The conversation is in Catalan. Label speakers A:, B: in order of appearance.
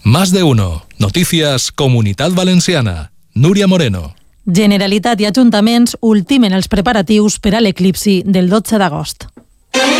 A: Más de uno. Noticias Comunitat Valenciana. Núria Moreno.
B: Generalitat i ajuntaments ultimen els preparatius per a l'eclipsi del 12 d'agost.